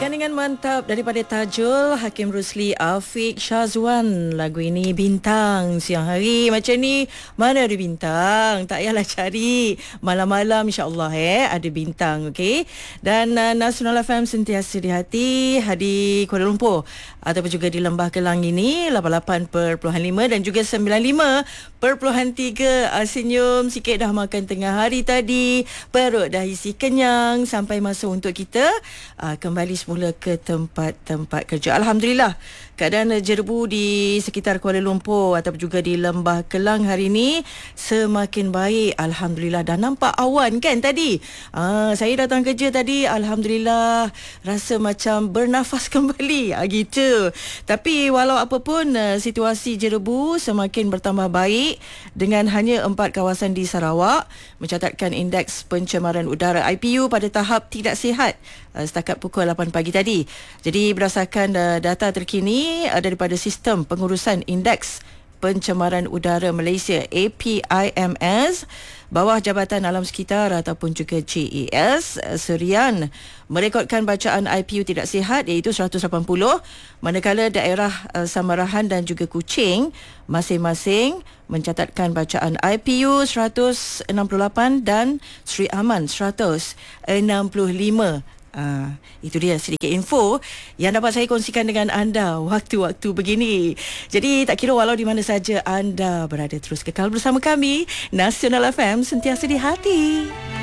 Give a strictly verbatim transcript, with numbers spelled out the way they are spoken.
Dengan mantap daripada Tajul, Hakim Rusli, Afiq Syazwan. Lagu ini Bintang. Siang hari macam ni, mana ada bintang? Tak payahlah cari. Malam-malam insya-Allah eh ada bintang, okey. Dan uh, Nasional F M sentiasa di hati, di Kuala Lumpur ataupun juga di Lembah Kelang ini lapan puluh lapan perpuluhan lima dan juga sembilan puluh lima perpuluhan tiga. Uh, senyum sikit, dah makan tengah hari tadi, perut dah isi kenyang, sampai masa untuk kita uh, kembali semula ke tempat-tempat kerja. Alhamdulillah, keadaan jerebu di sekitar Kuala Lumpur ataupun juga di Lembah Kelang hari ini semakin baik. Alhamdulillah, dah nampak awan kan tadi. Ah, saya datang kerja tadi, Alhamdulillah, rasa macam bernafas kembali. Ah, gitu. Tapi walau apapun, situasi jerebu semakin bertambah baik dengan hanya empat kawasan di Sarawak mencatatkan indeks pencemaran udara I P U pada tahap tidak sihat setakat pukul lapan pagi tadi. Jadi berdasarkan uh, data terkini uh, daripada Sistem Pengurusan Indeks Pencemaran Udara Malaysia A P I M S, bawah Jabatan Alam Sekitar ataupun juga J A S, uh, Serian merekodkan bacaan I P U tidak sihat iaitu seratus lapan puluh, manakala daerah uh, Samarahan dan juga Kuching masing-masing mencatatkan bacaan I P U seratus enam puluh lapan dan Sri Aman seratus enam puluh lima. Uh, itu dia sedikit info yang dapat saya kongsikan dengan anda waktu-waktu begini. Jadi tak kira walau di mana saja anda berada, terus kekal bersama kami. Nasional F M sentiasa di hati.